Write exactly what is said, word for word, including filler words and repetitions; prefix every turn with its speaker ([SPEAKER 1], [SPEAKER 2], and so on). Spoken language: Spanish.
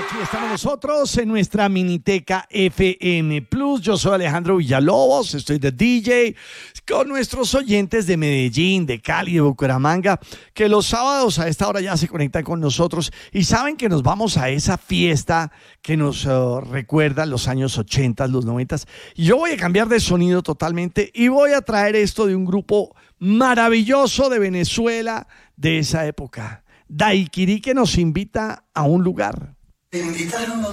[SPEAKER 1] Aquí estamos nosotros en nuestra Miniteca F M Plus. Yo soy Alejandro Villalobos, estoy de D J con nuestros oyentes de Medellín, de Cali, de Bucaramanga, que los sábados a esta hora ya se conectan con nosotros y saben que nos vamos a esa fiesta que nos uh, recuerda los años ochenta, los noventa. Y yo voy a cambiar de sonido totalmente y voy a traer esto de un grupo maravilloso de Venezuela de esa época. Daiquiri, que nos invita a un lugar.
[SPEAKER 2] Te invitaron